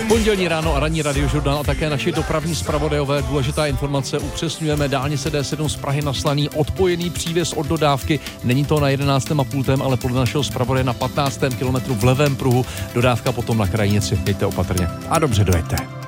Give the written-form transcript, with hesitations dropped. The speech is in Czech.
Pondělní ráno a ranní radiožurnál a také naši dopravní zpravodajové. Důležitá informace, upřesňujeme dálnice D7 z Prahy na Slaný, odpojený přívěs od dodávky. Není to na 11. a pultem, ale podle našeho zpravodaje na 15. kilometru v levém pruhu. Dodávka potom na krajnici. Jeďte opatrně a dobře dojeďte.